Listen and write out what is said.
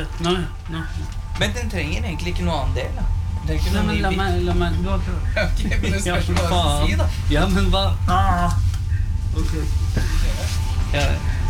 Nei. Men den trenger egentlig ikke noe annen del, da. Det er ikke noe La meg du har prøvd. Ok, men det spørs hva du si, da. Ja, men hva? Ok. Ja,